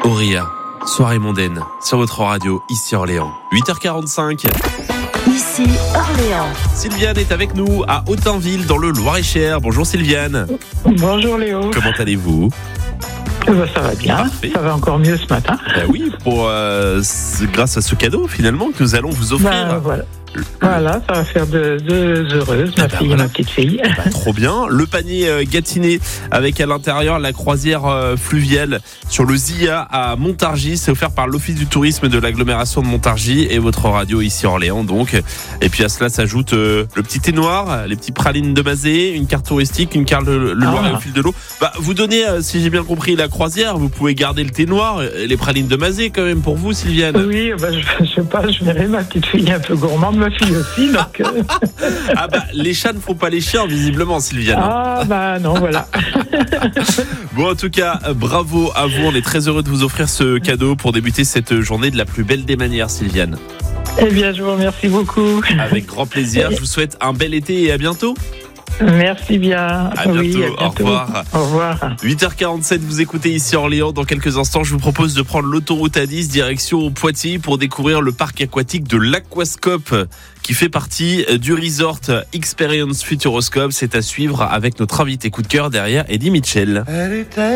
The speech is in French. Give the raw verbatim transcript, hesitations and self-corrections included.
Auria, soirée mondaine, sur votre radio, ici Orléans. huit heures quarante-cinq. Ici Orléans. Sylviane est avec nous à Autainville, dans le Loir-et-Cher. Bonjour Sylviane. Bonjour Léo. Comment allez-vous ? Eh ben, ça va bien, Parfait. Ça va encore mieux ce matin. Ben oui, pour, euh, c'est grâce à ce cadeau finalement que nous allons vous offrir. Ben, voilà. Voilà, ça va faire deux, deux heureuses, ma ben fille voilà. et ma petite fille. Bah, trop bien. Le panier euh, Gâtinais avec à l'intérieur la croisière euh, fluviale sur le Zia à Montargis. C'est offert par l'Office du tourisme de l'agglomération de Montargis et votre radio ici Orléans. Donc. Et puis à cela s'ajoute euh, le petit thé noir, les petits pralines de Mazé, une carte touristique, une carte le, le Ah. Loiret au fil de l'eau. Bah, vous donnez, euh, si j'ai bien compris, la croisière. Vous pouvez garder le thé noir et les pralines de Mazé quand même pour vous, Sylviane. Oui, ben, je, je sais pas, je verrai ma petite fille un peu gourmande, ma fille aussi. Donc, euh... Ah bah les chats ne font pas les chiens visiblement, Sylviane. Ah bah non, voilà. Bon, en tout cas, bravo à vous. On est très heureux de vous offrir ce cadeau pour débuter cette journée de la plus belle des manières, Sylviane. Eh bien, je vous remercie beaucoup. Avec grand plaisir. Je vous souhaite un bel été et à bientôt. Merci bien. À bientôt. Oui, à Au bientôt. revoir. Au revoir. huit heures quarante-sept, vous écoutez ici Orléans. Dans quelques instants, je vous propose de prendre l'autoroute A dix direction Poitiers pour découvrir le parc aquatique de l'Aquascope qui fait partie du resort Experience Futuroscope. C'est à suivre avec notre invité coup de cœur derrière, Eddie Mitchell.